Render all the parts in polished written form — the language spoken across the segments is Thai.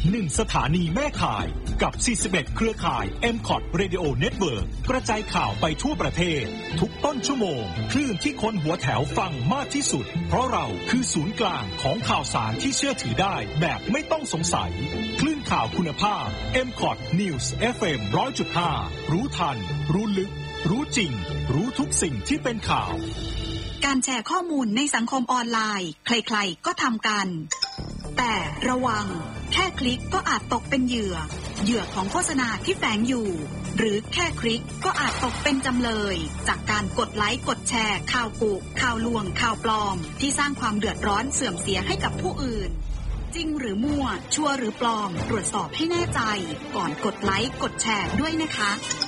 1 สถานีแม่ข่ายกับ41เครือข่าย MCOT Radio Network กระจายข่าวไปทั่วประเทศทุกต้นชั่วโมงคลื่นที่คนหัวแถวฟังมากที่สุดเพราะเราคือศูนย์กลางของข่าวสารที่เชื่อถือได้แบบไม่ต้องสงสัยคลื่นข่าวคุณภาพ MCOT News FM 100.5 รู้ทันรู้ลึกรู้จริงรู้ทุกสิ่งที่เป็นข่าวการแชร์ข้อมูลในสังคมออนไลน์ใครๆก็ทำกันแต่ระวังแค่คลิกก็อาจตกเป็นเหยื่อของโฆษณาที่แฝงอยู่หรือแค่คลิกก็อาจตกเป็นจำเลยจากการกดไลค์กดแชร์ข่าวกุข่าวลวงข่าวปลอมที่สร้างความเดือดร้อนเสื่อมเสียให้กับผู้อื่นจริงหรือมั่วชัวร์หรือปลอมตรวจสอบให้แน่ใจก่อนกดไลค์กดแชร์ด้วยนะคะ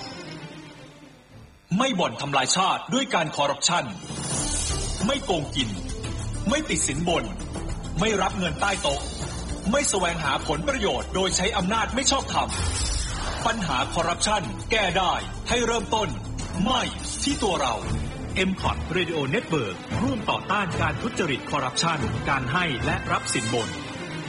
ไม่บ่อนทำลายชาติด้วยการคอร์รัปชันไม่โกงกินไม่ติดสินบนไม่รับเงินใต้โต๊ะไม่แสวงหาผลประโยชน์โดยใช้อำนาจไม่ชอบธรรมปัญหาคอร์รัปชันแก้ได้ให้เริ่มต้นไม่ที่ตัวเรา MCOT Radio Network ร่วมต่อต้านการทุจริตคอร์รัปชันการให้และรับสินบน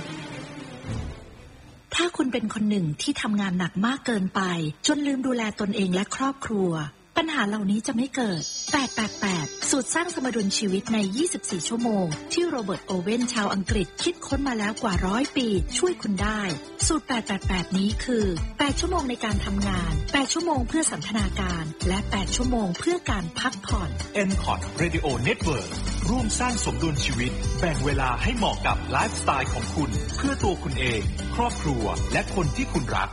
ถ้าคุณเป็นคนหนึ่งที่ทำงานหนักมากเกินไปจนลืมดูแลตนเองและครอบครัวปัญหาเหล่านี้จะไม่เกิด888สูตรสร้างสมดุลชีวิตใน24ชั่วโมงที่โรเบิร์ตโอเว่นชาวอังกฤษคิดค้นมาแล้วกว่า100ปีช่วยคุณได้สูตร888นี้คือ8ชั่วโมงในการทำงาน8ชั่วโมงเพื่อสันทนาการและ8ชั่วโมงเพื่อการพักผ่อน MCOT Radio Network ร่วมสร้างสมดุลชีวิตแบ่งเวลาให้เหมาะกับไลฟ์สไตล์ของคุณเพื่อตัวคุณเองครอบครัวและคนที่คุณรัก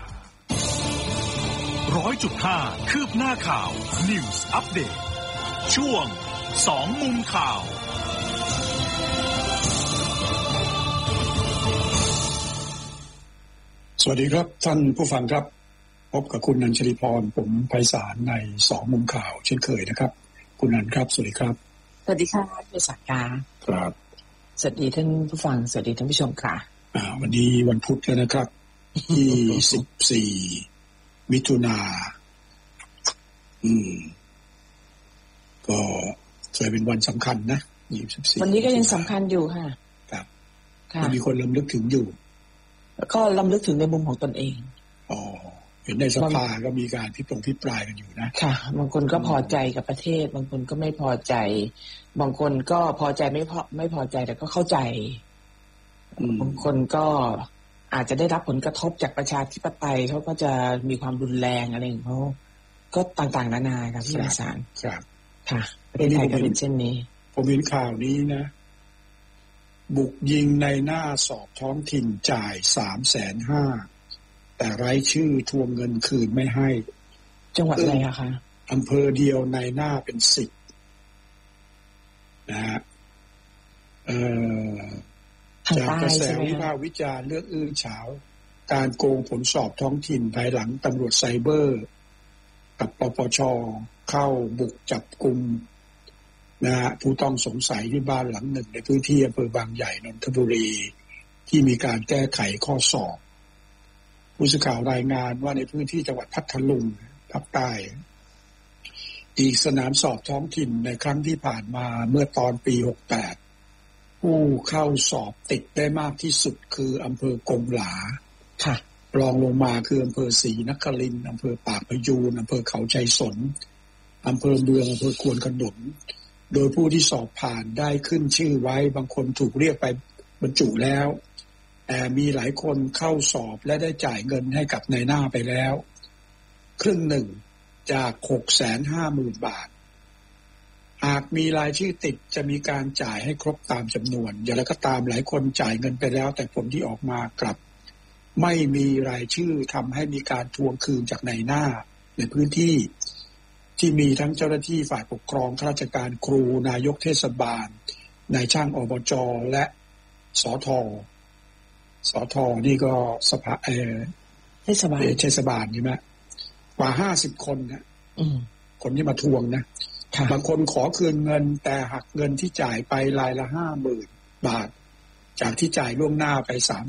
100.5 คืบหน้าข่าว News Update ช่วง2มุมข่าวสวัสดีครับท่านผู้ฟังครับพบกับคุณนันชลีพรผมไพศาลใน2มุมข่าวเช่นเคยนะครับคุณนันครับสวัสดีครับสวัสดีค่ะคุณศักดิ์ครับสวัสดีท่านผู้ฟังสวัสดีท่านผู้ชมค่ะวันนี้วันพุธแล้วนะครับ24มิถุนาก็จะเป็นวันสำคัญนะ24 วันนี้ก็ยังสำคัญอยู่ค่ะครับมีคนรำลึกถึงอยู่แล้วก็รำลึกถึงในมุมของตนเองเห็นในสภาก็มีการพิปรายกันอยู่นะค่ะบางคนก็พอใจกับประเทศบางคนก็ไม่พอใจบางคนก็พอใจไม่พอใจแต่ก็เข้าใจบางคนก็อาจจะได้รับผลกระทบจากประชาธิปไตยเขาก็จะมีความรุนแรงอะไรของเขาก็ต่างๆนานาครับที่อาจารย์ครับค่ะประเทศไทยก็เป็นเช่นนี้ผมเห็นข่าวนี้นะบุกยิงในหน้าสอบท้องถิ่นจ่าย 350,000 แต่ไร้ชื่อทวงเงินคืนไม่ให้จังหวัดอะไรอะคะอำเภอเดียวในหน้าเป็น10นะฮะจากกระแสวิพากษ์วิจารณ์เรื่องอื้อฉาวการโกงผลสอบท้องถิ่นภายหลังตำรวจไซเบอร์กับปปช.เข้าบุกจับกุมนะฮะผู้ต้องสงสัยที่บ้านหลังหนึ่งในพื้นที่อำเภอบางใหญ่นนทบุรีที่มีการแก้ไขข้อสอบผู้สื่อข่าวรายงานว่าในพื้นที่จังหวัดพัทลุงภาคใต้อีกสนามสอบท้องถิ่นในครั้งที่ผ่านมาเมื่อตอนปี68ผู้เข้าสอบติดได้มากที่สุดคืออำเภอกงหลาค่ะรองลงมาคืออำเภอศรีนครินทร์อำเภอปากพยูนอำเภอเขาชัยสนอำเภอเมืองอำเภอควนขนุนโดยผู้ที่สอบผ่านได้ขึ้นชื่อไว้บางคนถูกเรียกไปบรรจุแล้วแต่มีหลายคนเข้าสอบและได้จ่ายเงินให้กับนายหน้าไปแล้วครึ่งหนึ่งจาก 650,000 บาทหากมีรายชื่อติดจะมีการจ่ายให้ครบตามจำนวนอย่างไรก็ตามหลายคนจ่ายเงินไปแล้วแต่ผลที่ออกมากลับไม่มีรายชื่อทำให้มีการทวงคืนจากนายหน้าในพื้นที่ที่มีทั้งเจ้าหน้าที่ฝ่ายปกครองข้าราชการครูนายกเทศบาลนายช่างอบจ.และสท.นี่ก็สภาเทศบาลใช่ไหมกว่า50 คนนะคนที่มาทวงนะบางคนขอคืนเงินแต่หักเงินที่จ่ายไปรายละ 50,000 บาทจากที่จ่ายล่วงหน้าไป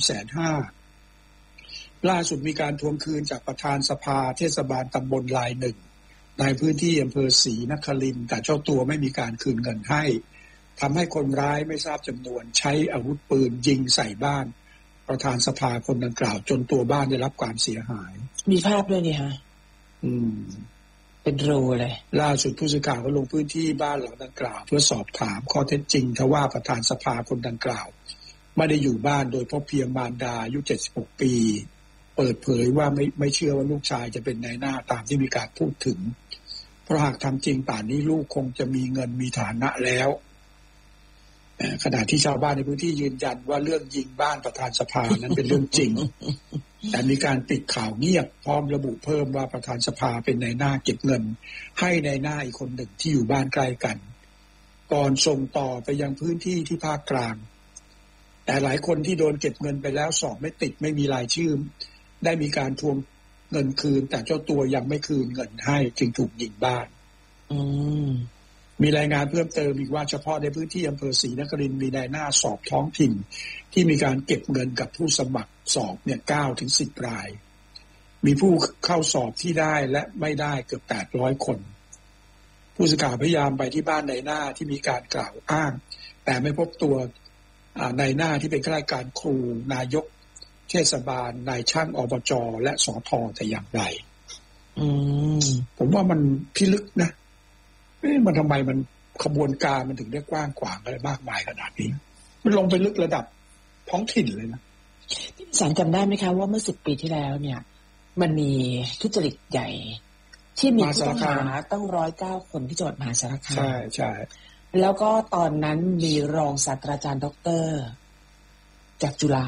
350,000 ล่าสุดมีการทวงคืนจากประธานสภาเทศบาลตำบลรายหนึ่งในพื้นที่อำเภอศรีนครินทร์แต่เจ้าตัวไม่มีการคืนเงินให้ทำให้คนร้ายไม่ทราบจำนวนใช้อาวุธปืนยิงใส่บ้านประธานสภาคนดังกล่าวจนตัวบ้านได้รับความเสียหายมีภาพด้วยนี่ฮะเป็นรูเลยล่าสุดผู้สื่อข่าวก็ลงพื้นที่บ้านหลังดังกล่าวเพื่อสอบถามข้อเท็จจริงทว่าประธานสภาคนดังกล่าวไม่ได้อยู่บ้านโดยพบเพียงมารดาอายุ76ปีเปิดเผยว่าไม่เชื่อว่าลูกชายจะเป็นนายหน้าตามที่มีการพูดถึงเพราะหากทำจริงป่านนี้ลูกคงจะมีเงินมีฐานะแล้วขณะที่ชาวบ้านในพื้นที่ยืนยันว่าเรื่องยิงบ้านประธานสภานั้นเป็นเรื่องจริงแต่มีการปิดข่าวเงียบพร้อมระบุเพิ่มว่าประธานสภาเป็นนายหน้าเก็บเงินให้นายหน้าอีกคนหนึ่งที่อยู่บ้านใกล้กันก่อนส่งต่อไปยังพื้นที่ที่ภาคกลางแต่หลายคนที่โดนเก็บเงินไปแล้วสอบไม่ติดไม่มีรายชื่อได้มีการทวงเงินคืนแต่เจ้าตัวยังไม่คืนเงินให้จึงถูกยิงบ้านมีรายงานเพิ่มเติมอีกว่าเฉพาะในพื้นที่อำเภอศรีนครินทร์มีนายหน้าสอบท้องถิ่นที่มีการเก็บเงินกับผู้สมัครสอบเนี่ย9 ถึง 10 รายมีผู้เข้าสอบที่ได้และไม่ได้เกือบ800 คนผู้สื่อข่าวพยายามไปที่บ้านนายหน้าที่มีการกล่าวอ้างแต่ไม่พบตัวนายหน้าที่เป็นข้าราชการครูนายกเทศบาลนายช่างอบจและสทแต่อย่างใดผมว่ามันพิลึกนะมันทำไมมันขบวนการมันถึงได้กว้างขวางอะไรมากมายขนาดนี้มันลงไปลึกระดับท้องถิ่นเลยนะสารจำได้ไหมคะว่าเมื่อ10 ปีที่แล้วเนี่ยมันมีทุจริตใหญ่ที่มีผู้ต้องหาตั้ง109 คนที่จังหวัดมหาสารคามใช่แล้วก็ตอนนั้นมีรองศาสตราจารย์ด็อกเตอร์จากจุฬา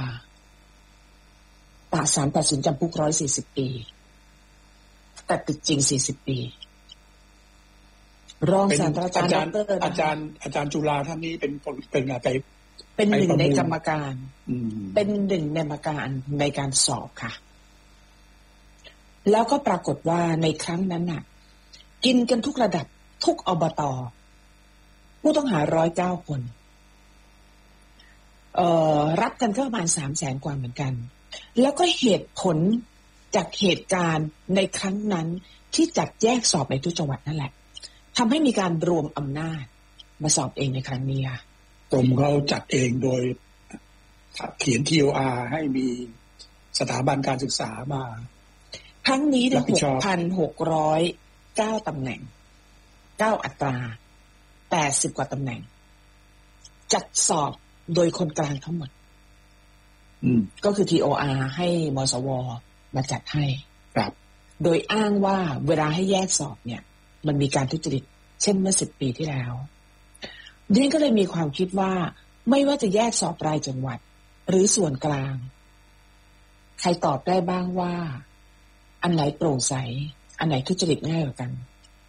ศาลตัดสินจำคุก140 ปีแต่ติดจริง40 ปีรองศาสตราจารย์ด็อกเตอร์อาจารย์จุฬาท่านนี้เป็นอะไรเป็นหนึ่งในกรรมการเป็นหนึ่งในกรรมการในการสอบค่ะแล้วก็ปรากฏว่าในครั้งนั้นน่ะกินกันทุกระดับทุกอบต.ผู้ต้องหา109 คนรับกันก็ประมาณ300,000 กว่าเหมือนกันแล้วก็เหตุผลจากเหตุการณ์ในครั้งนั้นที่จัดแยกสอบในทุกจังหวัดนั่นแหละทำให้มีการรวมอำนาจมาสอบเองในครั้งนี้ค่ะกรมเขาจัดเองโดยเขียน TOR ให้มีสถาบันการศึกษามาครั้งนี้ได้ 6,609 ตำแหน่ง9 อัตรา80 กว่าตำแหน่งจัดสอบโดยคนกลางทั้งหมดก็คือ TOR ให้มสวมาจัดให้ครับโดยอ้างว่าเวลาให้แยกสอบเนี่ยมันมีการทุจริตเช่นเมื่อ10 ปีที่แล้วดิฉันก็เลยมีความคิดว่าไม่ว่าจะแยกสอบรายจังหวัดหรือส่วนกลางใครตอบได้บ้างว่าอันไหนโปร่งใสอันไหนทุจริตง่ายกว่ากัน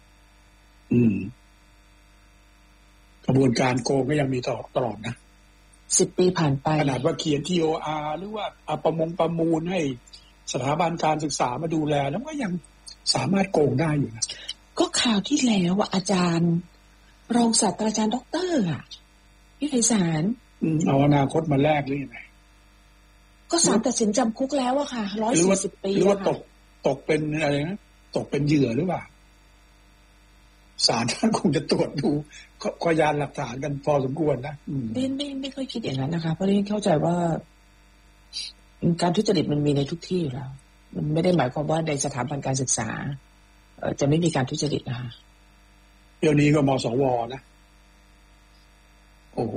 กระบวนการโกงก็ยังมีตลอดนะ 10 ปีผ่านไปขนาดว่าเขียน TOR หรือว่าประมูลให้สถาบันการศึกษามาดูแลแล้วก็ยังสามารถโกงได้อยู่นะก็ข่าวที่แล้วว่าอาจารย์รองศาสตราจารย์ด็อกเตอร์พี่ไพศาลเอาอนาคตมาแลกหรือยังไงก็ศาลตัดสินจำคุกแล้วอะค่ะ140 ปีหรือว่าตกเป็นอะไรนะตกเป็นเหยื่อหรือเปล่าศาลท่านคงจะตรวจดูพยานหลักฐานกันพอสมควรนะไม่ค่อยคิดอย่างนั้นนะคะเพราะที่เข้าใจว่าการทุจริตมันมีในทุกที่อยู่แล้วมันไม่ได้หมายความว่าในสถาบันการศึกษาจะไม่มีการทุจริตนะคะเดี๋ยวนี้ก็มสวนะโอ้โห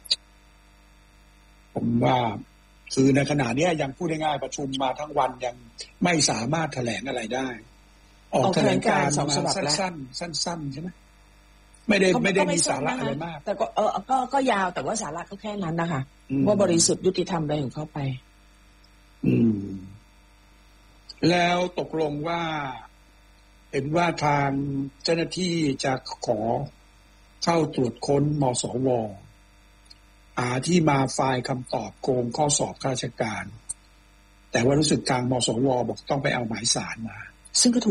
ผมว่าคือในขณะนี้ยังพูดง่ายๆประชุมมาทั้งวันยังไม่สามารถแถลงอะไรได้ออกแถลงการณ์มาสั้นใช่ไหมไม่ได้มีสาระอะไรมากแต่ก็ยาวแต่ว่าสาระก็แค่นั้นนะคะว่าบริสุทธิ์ยุติธรรมอะไรของเขาไปแล้วตกลงว่าเห็นว่าทางเจ้าหน้าที่จะขอเข้าตรวจค้นมสวที่มาไฟล์คำตอบโกงข้อสอบข้าราชการแต่ว่ารู้สึกทางมสวบอกต้องไปเอาหมายศาลมาซึ่งก็